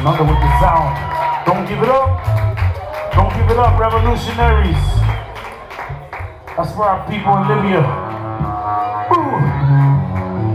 Another with the sound. Don't give it up. Don't give it up, revolutionaries. That's for our people in Libya.